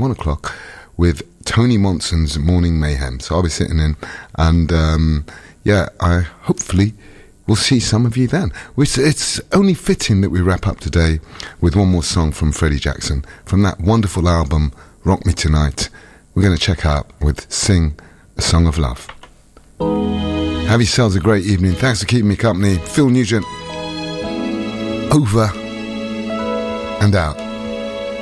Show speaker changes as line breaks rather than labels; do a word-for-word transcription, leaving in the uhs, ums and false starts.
one o'clock with Tony Monson's Morning Mayhem. So I'll be sitting in, and um, yeah, I hopefully will see some of you then. It's, it's only fitting that we wrap up today with one more song from Freddie Jackson from that wonderful album Rock Me Tonight. We're going to check out with Sing a Song of Love. Have yourselves a great evening. Thanks for keeping me company. Phil Nugent, over and out.